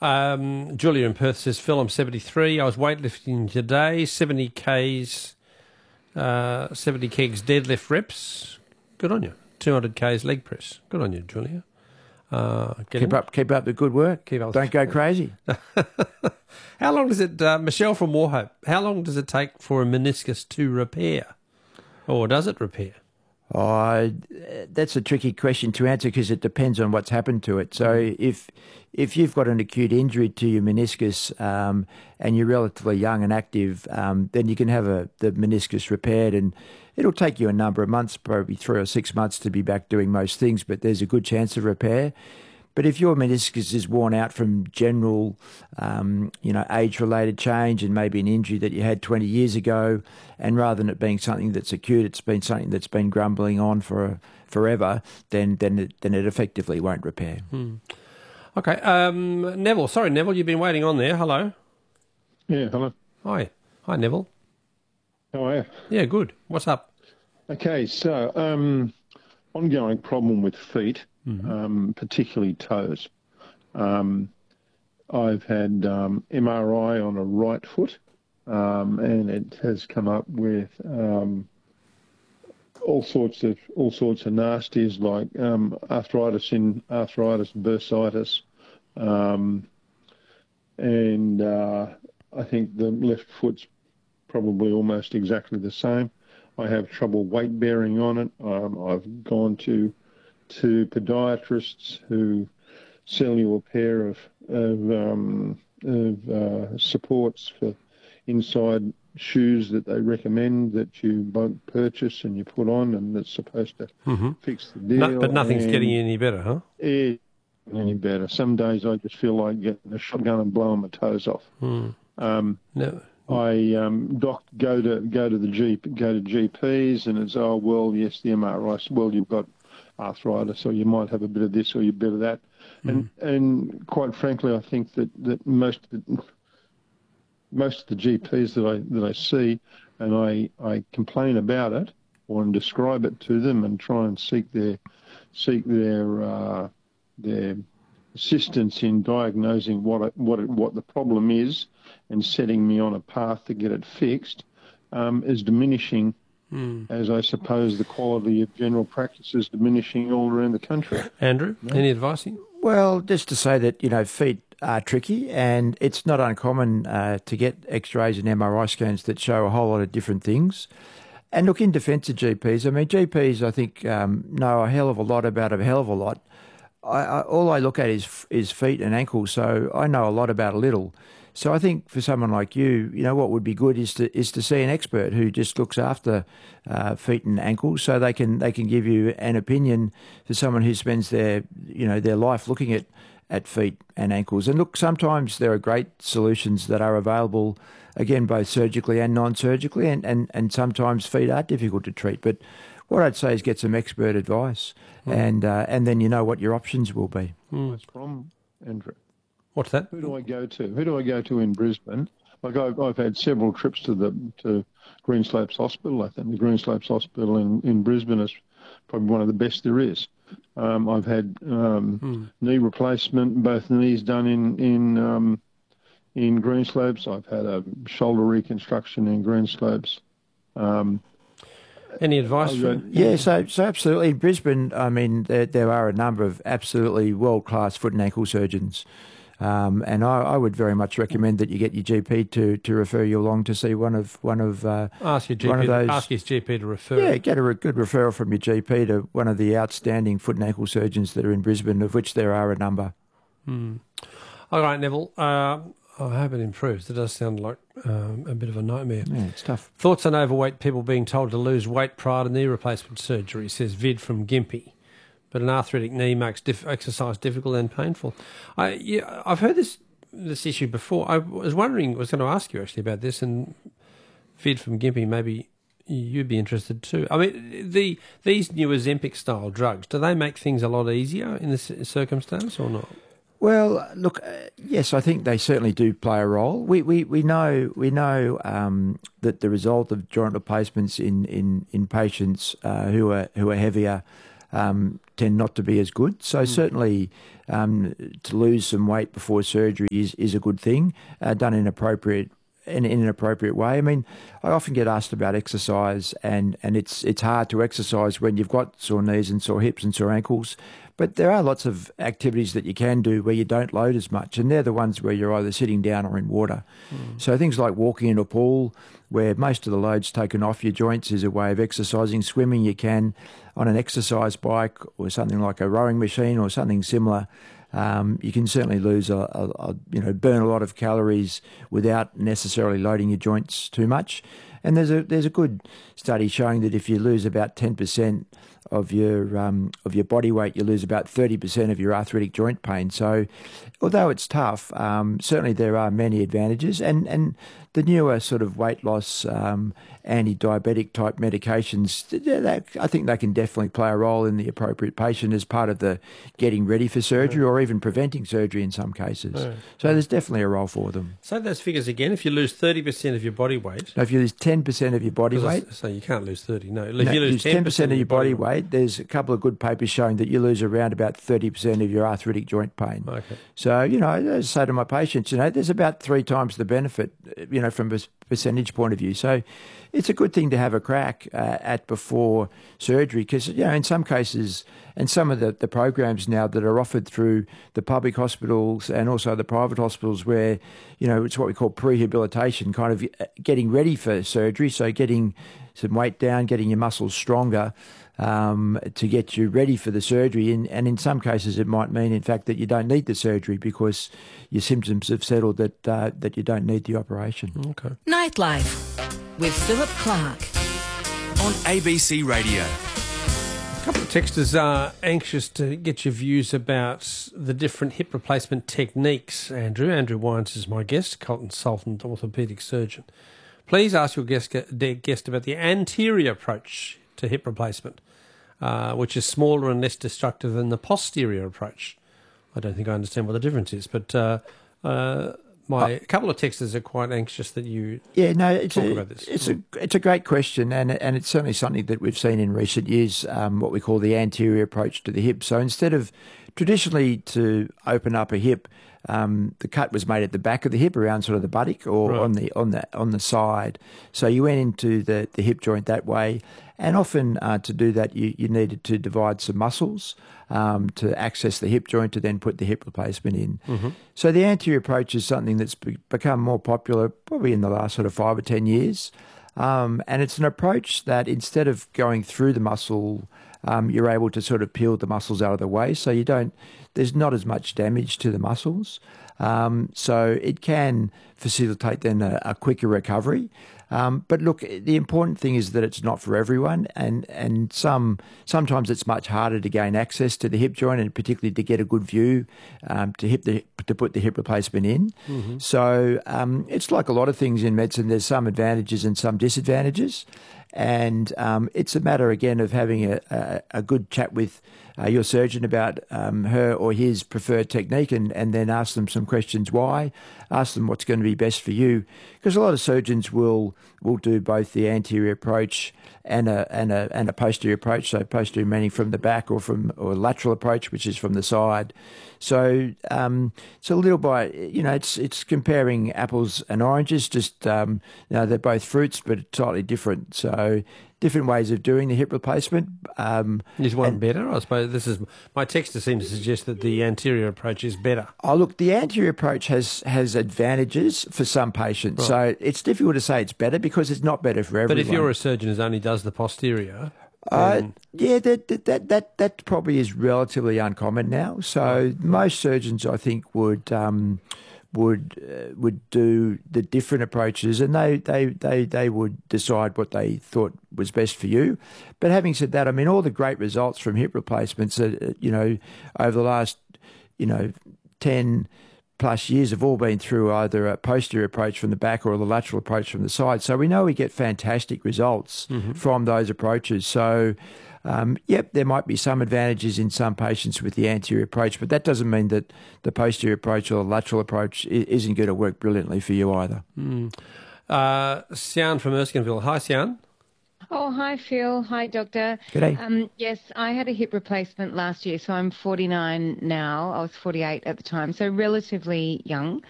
Julia in Perth says, Phil, I'm 73. I was weightlifting today, 70 Ks, 70 kegs deadlift reps. Good on you. 200 Ks leg press. Good on you, Julia. Keep up the good work. Don't go crazy. How long does it, Michelle from Warhope, how long does it take for a meniscus to repair? Or does it repair? Oh, that's a tricky question to answer because it depends on what's happened to it. So if you've got an acute injury to your meniscus and you're relatively young and active, then you can have the meniscus repaired, and it'll take you a number of months, probably 3 or 6 months, to be back doing most things, but there's a good chance of repair. But if your meniscus is worn out from general, age-related change and maybe an injury that you had 20 years ago, and rather than it being something that's acute, it's been something that's been grumbling on for forever, then it effectively won't repair. Okay. Neville. Sorry, Neville, you've been waiting on there. Hello. Yeah, hello. Hi, Neville. How are you? Yeah, good. What's up? Okay, so ongoing problem with feet, particularly toes. I've had MRI on a right foot, and it has come up with all sorts of nasties like arthritis, bursitis, and I think the left foot's probably almost exactly the same. I have trouble weight bearing on it. I've gone to podiatrists who sell you a pair of supports for inside shoes that they recommend that you purchase and you put on, and it's supposed to fix the deal. But nothing's getting you any better, huh? Any better. Some days I just feel like getting a shotgun and blowing my toes off. No. I go to GPs, and it's yes, the MRI. Well, you've got arthritis, or you might have a bit of this, or you bit of that, and quite frankly, I think that most of the GPs that I see, and I complain about it or describe it to them and try and seek their assistance in diagnosing what the problem is and setting me on a path to get it fixed, is diminishing, as I suppose the quality of general practice is diminishing all around the country. Andrew, any advice? Well, just to say that, feet are tricky, and it's not uncommon to get x-rays and MRI scans that show a whole lot of different things. And look, in defence of GPs, GPs, I think, know a hell of a lot about a hell of a lot. All I look at is feet and ankles, so I know a lot about a little. So I think for someone like you, what would be good is to see an expert who just looks after feet and ankles, so they can give you an opinion for someone who spends their life looking at feet and ankles. And look, sometimes there are great solutions that are available, again, both surgically and non-surgically, and sometimes feet are difficult to treat. But what I'd say is get some expert advice, and then you know what your options will be. What's from, Andrew? What's that? Who do I go to in Brisbane? Like I've had several trips to Greenslopes Hospital. I think the Greenslopes Hospital in Brisbane is probably one of the best there is. I've had knee replacement, both knees done in Greenslopes. I've had a shoulder reconstruction in Greenslopes. Any advice? So absolutely. In Brisbane, there are a number of absolutely world-class foot and ankle surgeons. And I would very much recommend that you get your GP to refer you along to see one of ask your GP one of those. Ask his GP to refer. Yeah, get a good referral from your GP to one of the outstanding foot and ankle surgeons that are in Brisbane, of which there are a number. All right, Neville. I hope it improves. It does sound like a bit of a nightmare. Yeah, it's tough. Thoughts on overweight people being told to lose weight prior to knee replacement surgery, says Vid from Gympie. But an arthritic knee makes exercise difficult and painful. I've heard this issue before. I was going to ask you actually about this, and Vid from Gympie, maybe you'd be interested too. These new Ozempic-style drugs, do they make things a lot easier in this circumstance or not? Well, look, yes, I think they certainly do play a role. We know that the result of joint replacements in patients who are heavier tend not to be as good. So certainly to lose some weight before surgery is a good thing, done in an appropriate way. I mean, I often get asked about exercise, and it's hard to exercise when you've got sore knees and sore hips and sore ankles. But there are lots of activities that you can do where you don't load as much, and they're the ones where you're either sitting down or in water. So things like walking in a pool, where most of the load's taken off your joints, is a way of exercising. Swimming, you can on an exercise bike or something like a rowing machine or something similar. You can certainly lose burn a lot of calories without necessarily loading your joints too much. And there's a good study showing that if you lose about 10% of your body weight, you lose about 30% of your arthritic joint pain. So, although it's tough, certainly there are many advantages, and the newer sort of weight loss anti-diabetic type medications, I think they can definitely play a role in the appropriate patient as part of the getting ready for surgery or even preventing surgery in some cases. So there's definitely a role for them. Say those figures again. If you lose 30% of your body weight... Now, if you lose 10% of your body weight... So you can't lose 30, no. If you lose 10% of your body weight, there's a couple of good papers showing that you lose around about 30% of your arthritic joint pain. Okay. So, I say to my patients, there's about 3 times the benefit, from a percentage point of view. So it's a good thing to have a crack at before surgery because, in some cases, and some of the programs now that are offered through the public hospitals and also the private hospitals where, it's what we call prehabilitation, kind of getting ready for surgery, so getting some weight down, getting your muscles stronger, to get you ready for the surgery. And in some cases, it might mean, in fact, that you don't need the surgery because your symptoms have settled that you don't need the operation. Okay. Nightlife with Philip Clark on ABC Radio. A couple of texters are anxious to get your views about the different hip replacement techniques, Andrew. Andrew Wines is my guest, consultant orthopaedic surgeon. Please ask your guest about the anterior approach to hip replacement, which is smaller and less destructive than the posterior approach. I don't think I understand what the difference is, but a couple of texters are quite anxious that you talk about this. It's a great question, and it's certainly something that we've seen in recent years, what we call the anterior approach to the hip. So instead of traditionally to open up a hip, the cut was made at the back of the hip around sort of the buttock or on the side. So you went into the hip joint that way, and often to do that you needed to divide some muscles to access the hip joint to then put the hip replacement in. Mm-hmm. So the anterior approach is something that's become more popular probably in the last sort of 5 or 10 years, and it's an approach that instead of going through the muscle, you're able to sort of peel the muscles out of the way, so there's not as much damage to the muscles. So it can facilitate then a quicker recovery. But look, the important thing is that it's not for everyone, and sometimes it's much harder to gain access to the hip joint, and particularly to get a good view to put the hip replacement in. Mm-hmm. So it's like a lot of things in medicine. There's some advantages and some disadvantages, and it's a matter again of having a good chat with your surgeon about her or his preferred technique, and then ask them some questions why, ask them what's going to be best for you, because a lot of surgeons will do both the anterior approach and a posterior approach, so posterior meaning from the back or lateral approach, which is from the side. So so little by it's comparing apples and oranges. Just they're both fruits, but slightly different. So different ways of doing the hip replacement. Is one better? I suppose my texter seems to suggest that the anterior approach is better. Oh, look, the anterior approach has advantages for some patients. Right. So it's difficult to say it's better because it's not better for everyone. But if you're a surgeon who only does the posterior, that probably is relatively uncommon now. So most surgeons, I think, would do the different approaches, and they would decide what they thought was best for you. But having said that, I mean, all the great results from hip replacements, over the last 10 plus years have all been through either a posterior approach from the back or the lateral approach from the side. So we know we get fantastic results from those approaches. So there might be some advantages in some patients with the anterior approach, but that doesn't mean that the posterior approach or the lateral approach isn't going to work brilliantly for you either. Sian from Erskineville. Hi, Sian. Oh, hi, Phil. Hi, Doctor. G'day. Yes, I had a hip replacement last year, so I'm 49 now. I was 48 at the time, so relatively young.